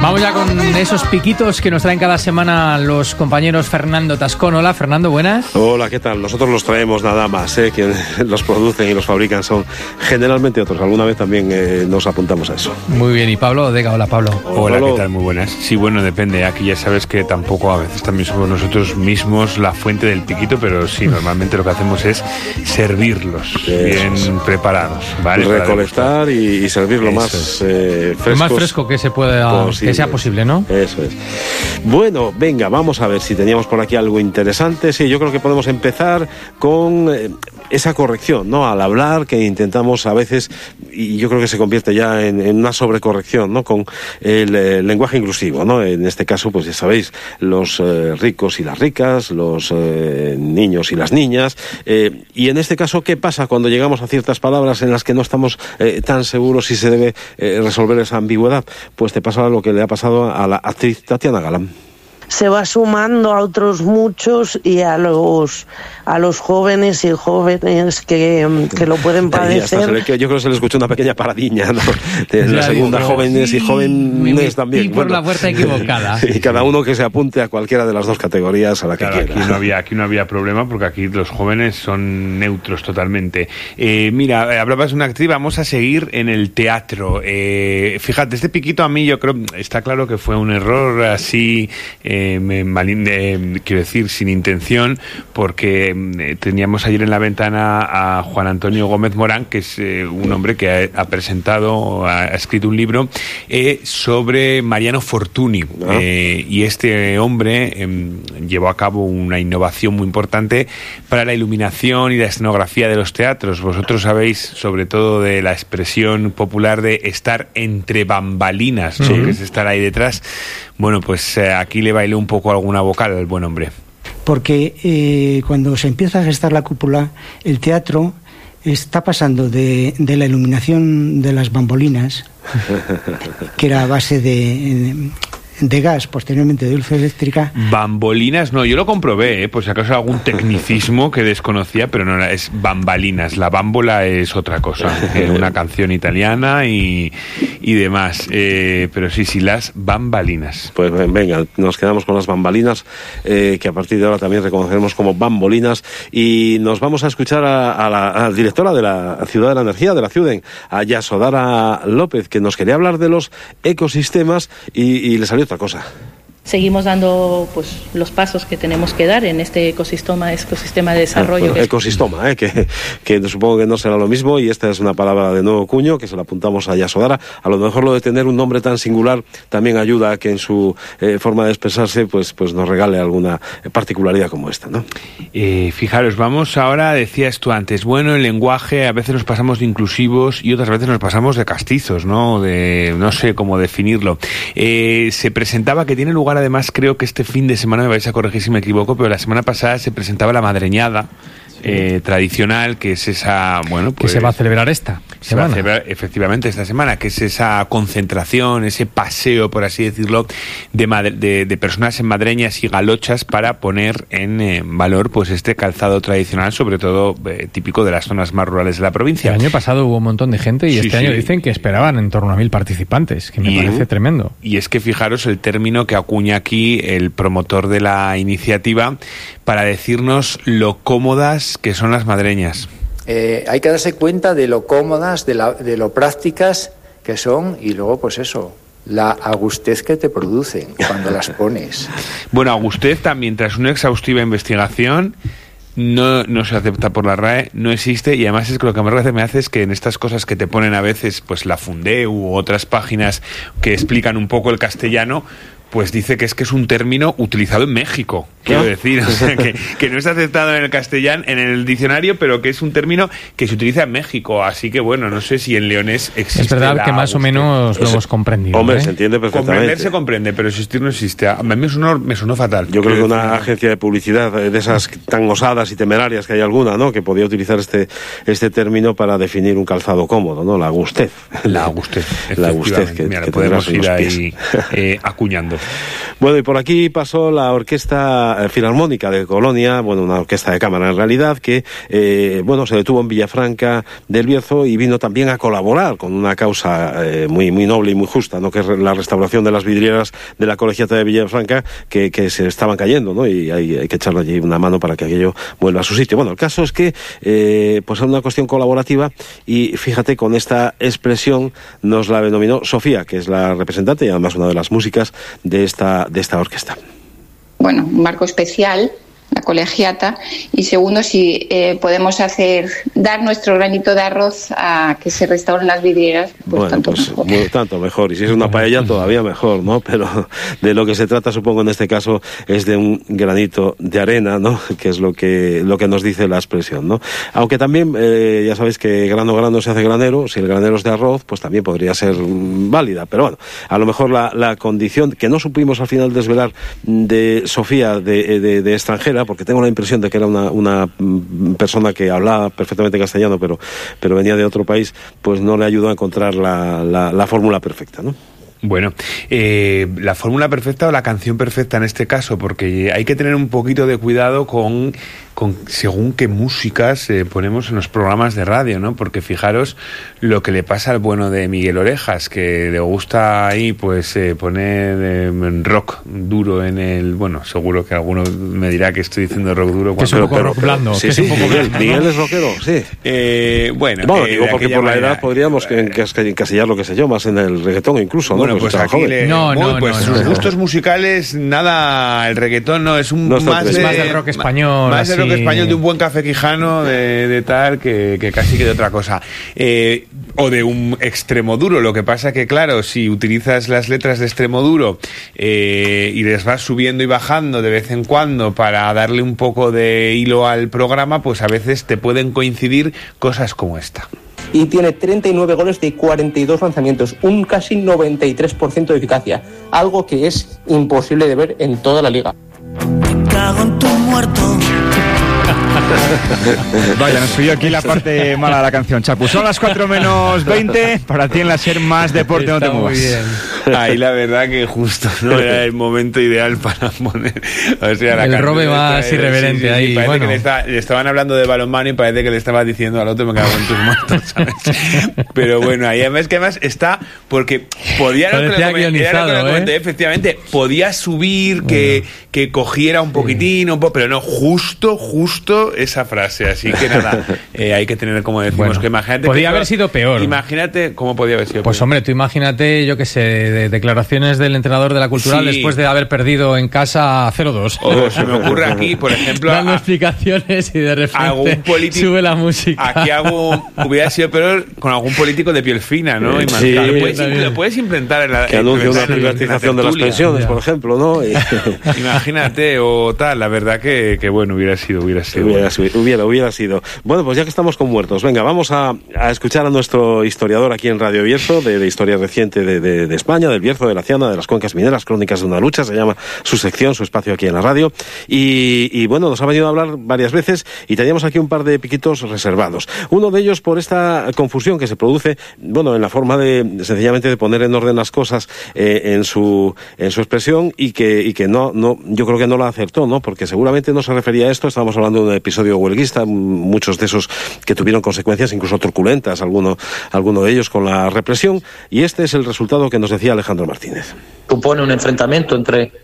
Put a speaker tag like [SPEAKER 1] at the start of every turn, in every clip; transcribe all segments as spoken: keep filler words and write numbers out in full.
[SPEAKER 1] Vamos ya con esos piquitos que nos traen cada semana los compañeros Fernando Tascón. Hola, Fernando, buenas.
[SPEAKER 2] Hola, ¿qué tal? Nosotros los traemos nada más, ¿eh? Quienes los producen y los fabrican son generalmente otros. Alguna vez también eh, nos apuntamos a eso.
[SPEAKER 1] Muy bien, y Pablo Odega. Hola, Pablo.
[SPEAKER 3] Hola, Hola,
[SPEAKER 2] Pablo.
[SPEAKER 3] ¿qué tal? Muy buenas. Sí, bueno, depende. Aquí ya sabes que tampoco a veces también somos nosotros mismos la fuente del piquito, pero sí, normalmente lo que hacemos es servirlos bien
[SPEAKER 2] es.
[SPEAKER 3] preparados, ¿vale?
[SPEAKER 2] Recolectar y, y servir lo más
[SPEAKER 3] es.
[SPEAKER 2] eh, frescos,
[SPEAKER 1] Lo más fresco que se pueda, que sea posible, ¿no?
[SPEAKER 2] Eso es. Bueno, venga, vamos a ver si teníamos por aquí algo interesante. Sí, yo creo que podemos empezar con eh, esa corrección, ¿no? Al hablar, que intentamos a veces, y yo creo que se convierte ya en, en una sobrecorrección, ¿no? Con el, el lenguaje inclusivo, ¿no? En este caso, pues ya sabéis, los eh, ricos y las ricas, los eh, niños y las niñas. Eh, y en este caso, ¿qué pasa cuando llegamos a ciertas palabras en las que no estamos eh, tan seguros si se debe eh, resolver esa ambigüedad? Pues te pasa lo que le ha pasado a la actriz Tatiana Galán.
[SPEAKER 4] Se va sumando a otros muchos y a los a los jóvenes y jóvenes que, que lo pueden padecer.
[SPEAKER 2] Le, yo creo que se le escuchó una pequeña paradiña, ¿no? De la segunda, digo, jóvenes sí, y jóvenes también.
[SPEAKER 1] Y por bueno, la puerta equivocada.
[SPEAKER 2] Y cada uno que se apunte a cualquiera de las dos categorías a la que
[SPEAKER 3] claro,
[SPEAKER 2] quiera.
[SPEAKER 3] Aquí no había, aquí no había problema porque aquí los jóvenes son neutros totalmente. Eh, mira, hablabas de una actriz, vamos a seguir en el teatro. Eh, fíjate, este piquito a mí yo creo, está claro que fue un error así... Eh, Me, malin, eh, quiero decir, sin intención, porque eh, teníamos ayer en la ventana a Juan Antonio Gómez Morán, que es eh, un hombre que ha, ha presentado, ha, ha escrito un libro eh, sobre Mariano Fortuny. ¿No? Eh, y este hombre eh, llevó a cabo una innovación muy importante para la iluminación y la escenografía de los teatros. Vosotros sabéis, sobre todo, de la expresión popular de estar entre bambalinas, ¿no? Sí. Que es estar ahí detrás. Bueno, pues eh, aquí le bailé un poco alguna vocal al buen hombre.
[SPEAKER 5] Porque eh, cuando se empieza a gestar la cúpula, el teatro está pasando de, de la iluminación de las bambolinas, que era a base de... de gas, posteriormente de luz eléctrica.
[SPEAKER 3] Bambolinas, no, yo lo comprobé, ¿eh? Por si acaso algún tecnicismo que desconocía, pero no, es bambalinas. La bámbola es otra cosa, eh, una canción italiana y, y demás. Eh, pero sí, sí, las bambalinas.
[SPEAKER 2] Pues venga, nos quedamos con las bambalinas, eh, que a partir de ahora también reconoceremos como bambolinas, y nos vamos a escuchar a, a, la, a la directora de la Ciudad de la Energía, de la Ciuden, a Yasodara López, que nos quería hablar de los ecosistemas y, y le salió otra cosa.
[SPEAKER 6] Seguimos dando pues los pasos que tenemos que dar en este ecosistema, ecosistema de desarrollo.
[SPEAKER 2] Ah, bueno, ecosistema, eh, que, que supongo que no será lo mismo, y esta es una palabra de nuevo cuño que se la apuntamos a Yasodara. A lo mejor lo de tener un nombre tan singular también ayuda a que en su eh, forma de expresarse pues, pues nos regale alguna particularidad como esta, ¿no?
[SPEAKER 3] Eh, fijaros, vamos ahora, decías tú antes, bueno, el lenguaje a veces nos pasamos de inclusivos y otras veces nos pasamos de castizos, ¿no? De, no sé cómo definirlo. Eh, se presentaba que tiene lugar, además, creo que este fin de semana, me vais a corregir si me equivoco, pero la semana pasada se presentaba la madreñada eh, tradicional, que es esa, bueno, pues...
[SPEAKER 1] Que se va a celebrar esta
[SPEAKER 3] se
[SPEAKER 1] semana.
[SPEAKER 3] va a celebrar efectivamente esta semana, que es esa concentración, ese paseo, por así decirlo, de, madre, de, de personas en madreñas y galochas para poner en eh, valor pues este calzado tradicional, sobre todo eh, típico de las zonas más rurales de la provincia.
[SPEAKER 1] El año pasado hubo un montón de gente y
[SPEAKER 3] sí,
[SPEAKER 1] este
[SPEAKER 3] sí.
[SPEAKER 1] año dicen que esperaban en torno a mil participantes, que me
[SPEAKER 3] y,
[SPEAKER 1] parece tremendo.
[SPEAKER 3] Y es que fijaros el término que acuña aquí el promotor de la iniciativa para decirnos lo cómodas que son las madreñas.
[SPEAKER 7] Eh, hay que darse cuenta de lo cómodas, de, la, de lo prácticas que son, y luego pues eso, la agustez que te producen cuando las pones.
[SPEAKER 3] Bueno, agustez también, tras una exhaustiva investigación, no, no se acepta por la R A E, no existe, y además es que lo que más gracia me hace es que en estas cosas que te ponen a veces, pues la Fundeu u otras páginas que explican un poco el castellano, pues dice que es que es un término utilizado en México, quiero ¿no? decir, o sea, que, que no está aceptado en el castellano, en el diccionario, pero que es un término que se utiliza en México, así que bueno, no sé si en leonés existe.
[SPEAKER 1] Es verdad
[SPEAKER 3] la
[SPEAKER 1] que más
[SPEAKER 3] agustea.
[SPEAKER 1] o menos lo hemos comprendido.
[SPEAKER 2] Hombre,
[SPEAKER 1] ¿eh?
[SPEAKER 2] se entiende perfectamente.
[SPEAKER 3] Comprender se comprende, pero existir no existe. A mí me sonó, me sonó fatal.
[SPEAKER 2] Yo creo que una agencia de publicidad de esas tan osadas y temerarias que hay alguna, ¿no?, que podía utilizar este este término para definir un calzado cómodo, ¿no? La agustez.
[SPEAKER 3] La agustez.
[SPEAKER 2] La agustez que,
[SPEAKER 3] Mira,
[SPEAKER 2] que
[SPEAKER 3] podemos ir
[SPEAKER 2] los
[SPEAKER 3] ahí eh, acuñando.
[SPEAKER 2] Bueno, y por aquí pasó la Orquesta Filarmónica de Colonia, bueno, una orquesta de cámara en realidad, que, eh, bueno, se detuvo en Villafranca del Bierzo y vino también a colaborar con una causa eh, muy muy noble y muy justa, ¿no? Que es la restauración de las vidrieras de la Colegiata de Villafranca, que, que se estaban cayendo, ¿no? Y hay, hay que echarle allí una mano para que aquello vuelva a su sitio. Bueno, el caso es que, eh, pues es una cuestión colaborativa y fíjate, con esta expresión nos la denominó Sofía, que es la representante y además una de las músicas de esta, de esta orquesta.
[SPEAKER 8] Bueno, un marco especial, la colegiata, y segundo, si eh, podemos hacer, dar nuestro granito de arroz a que se restauren las vidrieras, pues
[SPEAKER 2] bueno,
[SPEAKER 8] tanto
[SPEAKER 2] pues
[SPEAKER 8] mejor.
[SPEAKER 2] Muy, tanto mejor, y si es una paella todavía mejor, ¿no? Pero de lo que se trata, supongo, en este caso, es de un granito de arena, ¿no? Que es lo que, lo que nos dice la expresión, ¿no? Aunque también, eh, ya sabéis que grano grano se hace granero, si el granero es de arroz, pues también podría ser mm, válida, pero bueno, a lo mejor la, la condición que no supimos al final desvelar de Sofía de, de, de extranjera, porque tengo la impresión de que era una, una persona que hablaba perfectamente castellano, pero, pero venía de otro país, pues no le ayudó a encontrar la, la, la fórmula perfecta, ¿no?
[SPEAKER 3] Bueno, eh, la fórmula perfecta o la canción perfecta en este caso, porque hay que tener un poquito de cuidado con, con según qué músicas eh, ponemos en los programas de radio, ¿no? Porque fijaros lo que le pasa al bueno de Miguel Orejas, que le gusta ahí pues eh, poner eh, rock duro en el... Bueno, seguro que alguno me dirá que estoy diciendo rock duro.
[SPEAKER 1] Que es un poco rock blando.
[SPEAKER 2] Sí, sí, Miguel, Miguel es rockero, sí.
[SPEAKER 3] Eh, bueno,
[SPEAKER 2] bueno
[SPEAKER 3] eh,
[SPEAKER 2] digo porque por
[SPEAKER 3] manera,
[SPEAKER 2] la edad podríamos eh, encasillar lo que sé yo, más en el reggaetón incluso,
[SPEAKER 3] bueno,
[SPEAKER 2] ¿no?
[SPEAKER 3] Pues, pues aquí le,
[SPEAKER 1] no, no,
[SPEAKER 3] pues
[SPEAKER 1] no,
[SPEAKER 3] sus
[SPEAKER 1] no,
[SPEAKER 3] gustos
[SPEAKER 1] no.
[SPEAKER 3] musicales, nada, el reggaetón no, es un
[SPEAKER 2] no
[SPEAKER 3] más,
[SPEAKER 2] de,
[SPEAKER 3] de,
[SPEAKER 1] más del rock español.
[SPEAKER 3] Más del
[SPEAKER 1] así.
[SPEAKER 3] rock español, de un buen café quijano, de, de tal, que, que casi que de otra cosa. Eh, o de un extremo duro. Lo que pasa que, claro, si utilizas las letras de extremo duro eh, y les vas subiendo y bajando de vez en cuando para darle un poco de hilo al programa, pues a veces te pueden coincidir cosas como esta.
[SPEAKER 9] Y tiene treinta y nueve goles de cuarenta y dos lanzamientos, un casi noventa y tres por ciento de eficacia, algo que es imposible de ver en toda la liga.
[SPEAKER 10] Me cago en tu muerto.
[SPEAKER 11] Vaya, nos pidió aquí la parte mala de la canción, Chapu. Son las cuatro menos veinte, para ti en la SER Más Deporte.
[SPEAKER 1] Está
[SPEAKER 11] no te
[SPEAKER 1] muy
[SPEAKER 11] muevas.
[SPEAKER 1] bien.
[SPEAKER 3] Ahí la verdad que justo no era el momento ideal para poner, o sea, la
[SPEAKER 1] el robe más
[SPEAKER 3] esta,
[SPEAKER 1] irreverente
[SPEAKER 3] sí, sí,
[SPEAKER 1] ahí.
[SPEAKER 3] parece
[SPEAKER 1] Bueno.
[SPEAKER 3] que le, está, le estaban hablando de balonmano y parece que le estaba diciendo al otro me cago en tus muertos, ¿sabes? Pero bueno, ahí además que además está porque podía no,
[SPEAKER 1] Parecía
[SPEAKER 3] que lo,
[SPEAKER 1] guionizado,
[SPEAKER 3] era lo que lo comenté,
[SPEAKER 1] ¿eh?
[SPEAKER 3] efectivamente podía subir, que, que cogiera un poquitín, un poco, pero no justo, justo esa frase. Así que nada, eh, hay que tener, como decimos,
[SPEAKER 1] Bueno,
[SPEAKER 3] que imagínate.
[SPEAKER 1] podía
[SPEAKER 3] que
[SPEAKER 1] haber
[SPEAKER 3] todo,
[SPEAKER 1] sido peor.
[SPEAKER 3] Imagínate cómo podía haber sido
[SPEAKER 1] Pues
[SPEAKER 3] peor.
[SPEAKER 1] hombre, tú imagínate, yo qué sé, de declaraciones del entrenador de la Cultural
[SPEAKER 3] Sí.
[SPEAKER 1] después de haber perdido en casa cero dos.
[SPEAKER 3] O se me ocurre aquí, por ejemplo,
[SPEAKER 1] dando
[SPEAKER 3] a-
[SPEAKER 1] explicaciones y de repente
[SPEAKER 3] algún político
[SPEAKER 1] sube la música.
[SPEAKER 3] Aquí hago, hubiera sido peor con algún político de piel fina, ¿no?
[SPEAKER 2] Sí,
[SPEAKER 3] Imagínate,
[SPEAKER 2] sí,
[SPEAKER 3] lo, puedes,
[SPEAKER 1] también.
[SPEAKER 3] lo puedes implementar en la
[SPEAKER 2] Que
[SPEAKER 3] en-
[SPEAKER 2] anuncia
[SPEAKER 3] en-
[SPEAKER 2] una
[SPEAKER 3] en la
[SPEAKER 2] privatización de las
[SPEAKER 3] tertulia.
[SPEAKER 2] pensiones,
[SPEAKER 1] Ya.
[SPEAKER 2] por ejemplo, ¿no? Y-
[SPEAKER 3] Imagínate, o tal, la verdad que, que bueno, hubiera sido, hubiera sido.
[SPEAKER 2] Hubiera,
[SPEAKER 3] bueno.
[SPEAKER 2] sido- hubiera, hubiera sido. Bueno, pues ya que estamos con muertos, venga, vamos a, a escuchar a nuestro historiador aquí en Radio Bierzo, de, de historia reciente de, de, de España, del Bierzo, de la Ciana, de las cuencas mineras, crónicas de una lucha, se llama su sección, su espacio aquí en la radio. Y, y bueno, nos ha venido a hablar varias veces y teníamos aquí un par de piquitos reservados. Uno de ellos por esta confusión que se produce, bueno, en la forma de, sencillamente, de poner en orden las cosas eh, en su en su expresión y que, y que no, no, yo creo que no la acertó, ¿no? Porque seguramente no se refería a esto, estábamos hablando de un episodio huelguista, muchos de esos que tuvieron consecuencias incluso truculentas, alguno, alguno de ellos con la represión, y este es el resultado que nos decía Alejandro Martínez.
[SPEAKER 9] Supone un enfrentamiento entre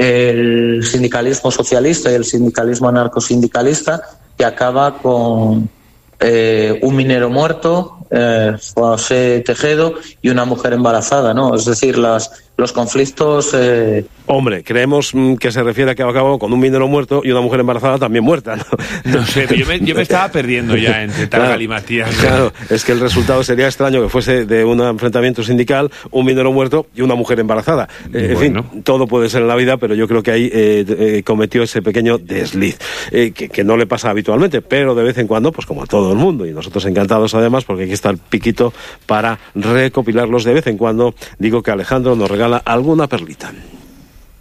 [SPEAKER 9] el sindicalismo socialista y el sindicalismo anarcosindicalista que acaba con eh, un minero muerto, eh, José Tejedo, y una mujer embarazada, ¿no? Es decir, las, los conflictos... Eh...
[SPEAKER 2] Hombre, creemos mm, que se refiere a que acabó con un minero muerto y una mujer embarazada también muerta, ¿no?
[SPEAKER 3] No sé, yo me, yo me estaba perdiendo ya entre tal
[SPEAKER 2] Claro,
[SPEAKER 3] galimatías.
[SPEAKER 2] claro, es que el resultado sería extraño que fuese de un enfrentamiento sindical, un minero muerto y una mujer embarazada. Eh, en
[SPEAKER 3] Bueno.
[SPEAKER 2] fin, todo puede ser en la vida, pero yo creo que ahí eh, eh, cometió ese pequeño desliz, eh, que, que no le pasa habitualmente, pero de vez en cuando, pues como a todo el mundo, y nosotros encantados además, porque aquí está el piquito para recopilarlos de vez en cuando. Digo que Alejandro nos regala alguna perlita.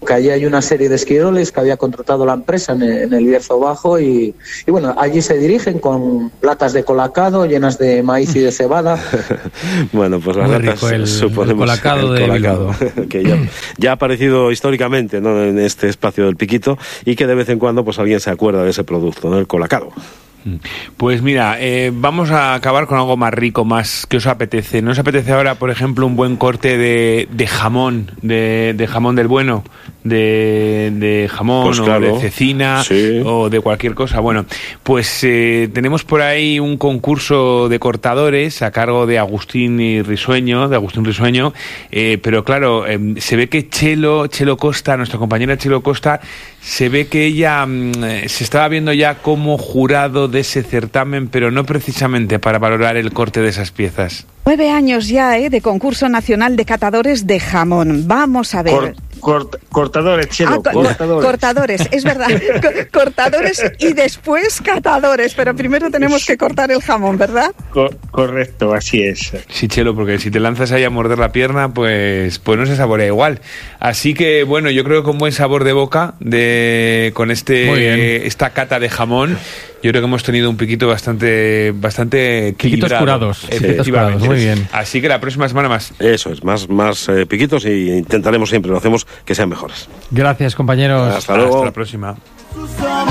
[SPEAKER 9] que allí hay una serie de esquiroles que había contratado la empresa en el, en el Bierzo Bajo y, y bueno, allí se dirigen con latas de colacado llenas de maíz y de cebada.
[SPEAKER 2] Bueno, pues las
[SPEAKER 1] Muy
[SPEAKER 2] latas
[SPEAKER 1] rico el,
[SPEAKER 2] suponemos
[SPEAKER 1] el colacado
[SPEAKER 2] el
[SPEAKER 1] de
[SPEAKER 2] colacado, que ya, ya ha aparecido históricamente, ¿no?, en este espacio del Piquito, y que de vez en cuando pues alguien se acuerda de ese producto, ¿no?, el colacado.
[SPEAKER 3] Pues mira, eh, vamos a acabar con algo más rico, más que os apetece. ¿No os apetece ahora, por ejemplo, un buen corte de, de jamón, de, de jamón del bueno, de, de jamón
[SPEAKER 2] Pues claro,
[SPEAKER 3] o de cecina,
[SPEAKER 2] sí,
[SPEAKER 3] o de cualquier cosa? Bueno, pues eh, tenemos por ahí un concurso de cortadores a cargo de Agustín y Risueño, de Agustín Risueño, eh, pero claro, eh, se ve que Chelo, Chelo Costa, nuestra compañera Chelo Costa, se ve que ella mm, se estaba viendo ya como jurado de ese certamen, pero no precisamente para valorar el corte de esas piezas.
[SPEAKER 12] Nueve años ya, ¿eh?, de concurso nacional de catadores de jamón. Vamos a ver.
[SPEAKER 13] Cort, cort, cortadores, Chelo,
[SPEAKER 12] ah,
[SPEAKER 13] cortadores.
[SPEAKER 12] Cortadores, es verdad. Cortadores y después catadores, pero primero tenemos que cortar el jamón, ¿verdad?
[SPEAKER 13] Co correcto, así es.
[SPEAKER 3] Sí, Chelo, porque si te lanzas ahí a morder la pierna, pues, pues no se saborea igual. Así que, bueno, yo creo que con buen sabor de boca, de con este esta cata de jamón, yo creo que hemos tenido un piquito bastante bastante
[SPEAKER 1] piquitos curados, piquitos curados, muy bien.
[SPEAKER 3] Así que la próxima semana más.
[SPEAKER 2] Eso es, más, más eh, piquitos, y intentaremos siempre, lo hacemos, que sean mejores.
[SPEAKER 1] Gracias, compañeros.
[SPEAKER 2] Hasta luego.
[SPEAKER 3] Hasta la próxima.